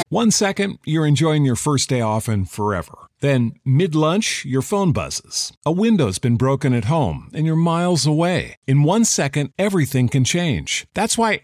1 second, you're enjoying your first day off and forever. Then, mid-lunch, your phone buzzes. A window's been broken at home and you're miles away. In 1 second, everything can change. That's why